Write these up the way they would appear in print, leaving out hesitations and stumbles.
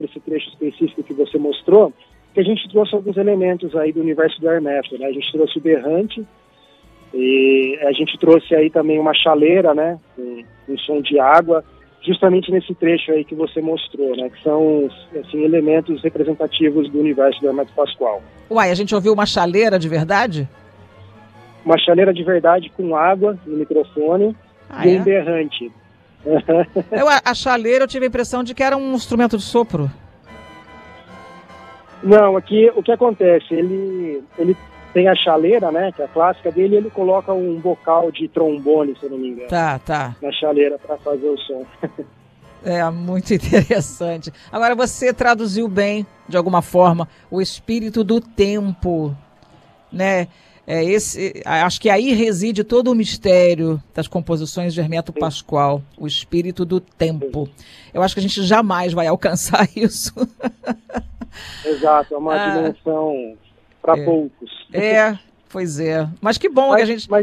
esse trecho específico que você mostrou, que a gente trouxe alguns elementos aí do universo do Hermeto, né? A gente trouxe o berrante, e a gente trouxe aí também uma chaleira, né? Um som de água, justamente nesse trecho aí que você mostrou, né? Que são, assim, elementos representativos do universo do Hermeto Pascoal. Uai, a gente ouviu uma chaleira de verdade? Uma chaleira de verdade com água no microfone e um berrante. A chaleira, eu tive a impressão de que era um instrumento de sopro. Não, aqui o que acontece, ele tem a chaleira, né, que é a clássica dele, e ele coloca um bocal de trombone, se eu não me engano. Tá. Na chaleira para fazer o som. É, muito interessante. Agora, você traduziu bem, de alguma forma, o espírito do tempo, né? Acho que aí reside todo o mistério das composições de Hermeto Pascoal, o espírito do tempo. Eu acho que a gente jamais vai alcançar isso. Exato, é uma dimensão para poucos. Pois é. Mas que bom que a gente...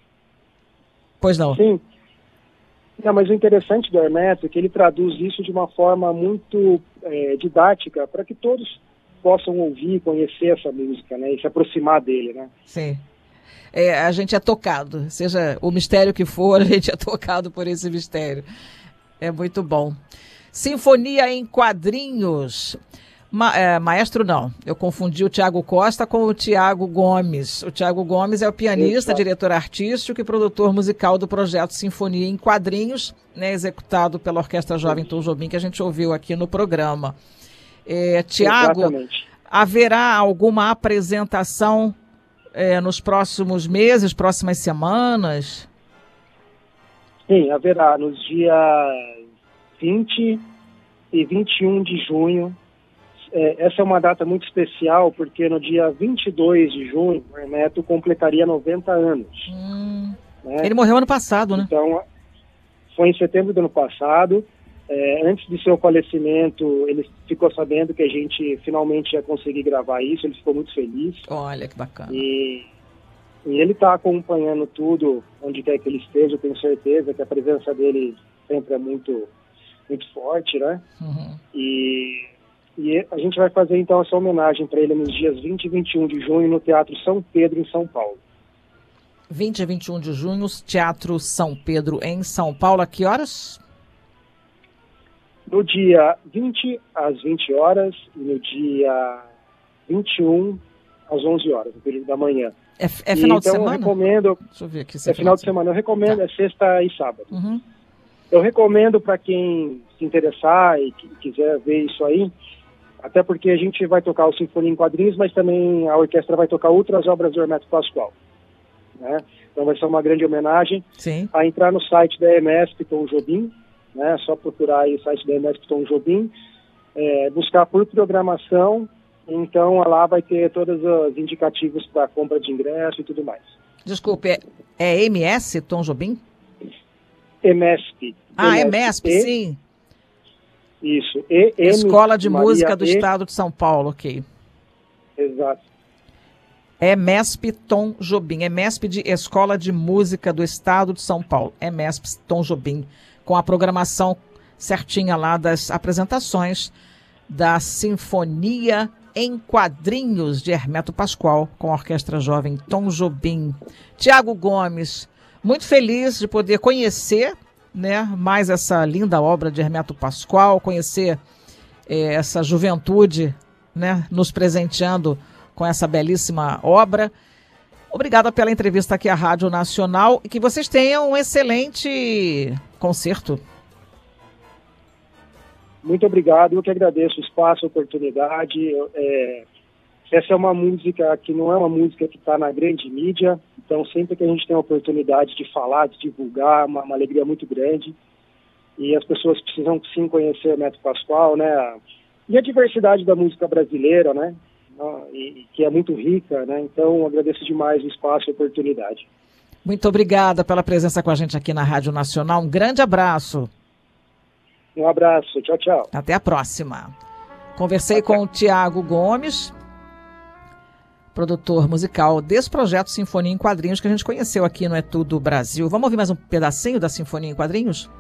Pois não. Sim. Não, mas o interessante do Hermeto é que ele traduz isso de uma forma muito didática, para que todos possam ouvir, conhecer essa música, né, e se aproximar dele, né? Sim. A gente é tocado, seja o mistério que for, a gente é tocado por esse mistério. É muito bom. Sinfonia em quadrinhos. Maestro, não. Eu confundi o Tiago Costa com o Tiago Gomes. O Tiago Gomes é o pianista, diretor artístico e produtor musical do projeto Sinfonia em Quadrinhos, né, executado pela Orquestra Jovem Tom Jobim, que a gente ouviu aqui no programa. Tiago, haverá alguma apresentação nos próximos meses, próximas semanas? Sim, haverá nos dias 20 e 21 de junho. Essa é uma data muito especial, porque no dia 22 de junho, o Hermeto completaria 90 anos. Né? Ele morreu ano passado, né? Então, foi em setembro do ano passado. Antes de seu falecimento, ele ficou sabendo que a gente finalmente ia conseguir gravar isso, ele ficou muito feliz. Olha, que bacana. E ele está acompanhando tudo, onde quer que ele esteja. Eu tenho certeza que a presença dele sempre é muito, muito forte, né? E a gente vai fazer, então, essa homenagem para ele nos dias 20 e 21 de junho no Teatro São Pedro, em São Paulo. 20 e 21 de junho, Teatro São Pedro, em São Paulo. A que horas? No dia 20, às 20 horas, e no dia 21, às 11 horas, no período da manhã. É final de semana? Eu recomendo... Deixa eu ver aqui. É final de semana. Eu recomendo, é sexta e sábado. Eu recomendo para quem se interessar e quiser ver isso aí, até porque a gente vai tocar o Sinfonia em Quadrinhos, mas também a orquestra vai tocar outras obras do Hermeto Pascoal, né? Então vai ser uma grande homenagem. Sim. A entrar no site da EMESP Tom Jobim, né? Só procurar aí o site da EMESP Tom Jobim, buscar por programação, então lá vai ter todos os indicativos para compra de ingresso e tudo mais. Desculpe, é MS Tom Jobim? EMESP. EMESP, sim. Isso. Escola de Música do Estado de São Paulo, ok. Exato. EMESP Tom Jobim, EMESP de Escola de Música do Estado de São Paulo, EMESP Tom Jobim, com a programação certinha lá das apresentações da Sinfonia em Quadrinhos de Hermeto Pascoal, com a Orquestra Jovem Tom Jobim. Tiago Gomes, muito feliz de poder conhecer, né, mais essa linda obra de Hermeto Pascoal, conhecer essa juventude, né, nos presenteando com essa belíssima obra. Obrigada pela entrevista aqui à Rádio Nacional e que vocês tenham um excelente concerto. Muito obrigado, eu que agradeço o espaço, a oportunidade. Essa é uma música que não é uma música que está na grande mídia, então sempre que a gente tem a oportunidade de falar, de divulgar, uma alegria muito grande. E as pessoas precisam sim conhecer Hermeto Pascoal, né? E a diversidade da música brasileira, né? E que é muito rica, né? Então agradeço demais o espaço e a oportunidade. Muito obrigada pela presença com a gente aqui na Rádio Nacional. Um grande abraço. Um abraço. Tchau, tchau. Até a próxima. Conversei com o Tiago Gomes, produtor musical desse projeto Sinfonia em Quadrinhos que a gente conheceu aqui no É Tudo Brasil. Vamos ouvir mais um pedacinho da Sinfonia em Quadrinhos?